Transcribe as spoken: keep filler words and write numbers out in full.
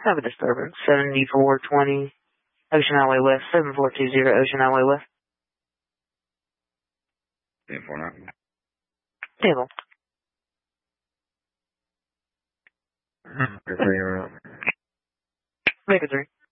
Have a disturbance. seventy-four twenty Ocean Highway West. seven four two zero Ocean Highway West. ten four nine. Table. You're free around. Make it three.